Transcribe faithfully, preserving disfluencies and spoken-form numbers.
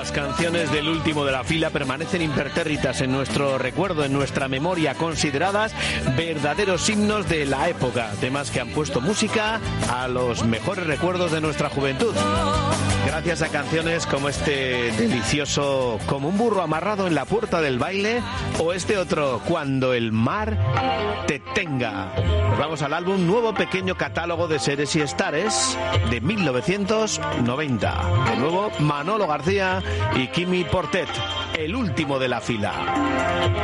Las canciones del último de la fila permanecen impertérritas en nuestro recuerdo, en nuestra memoria, consideradas verdaderos himnos de la época, temas que han puesto música a los mejores recuerdos de nuestra juventud. Gracias a canciones como este delicioso Como un burro amarrado en la puerta del baile, o este otro Cuando el mar te tenga. Nos vamos al álbum Nuevo Pequeño Catálogo de Seres y Estares de mil novecientos noventa. De nuevo Manolo García y Quimi Portet, el último de la fila.